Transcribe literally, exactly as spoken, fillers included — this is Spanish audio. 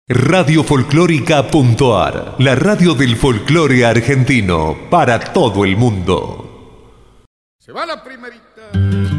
Radio Folclórica.ar, la radio del folclore argentino para todo el mundo. Se va la primerita.